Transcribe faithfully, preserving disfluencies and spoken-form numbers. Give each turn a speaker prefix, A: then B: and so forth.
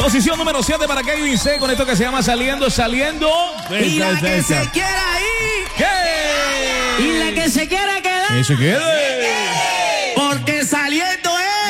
A: Posición número siete para Kevin C con esto que se llama Saliendo, Saliendo.
B: Y la que se quiera ir.
A: ¿Qué?
B: Y la que se quiera quedar.
A: Que se quede.
B: Porque saliendo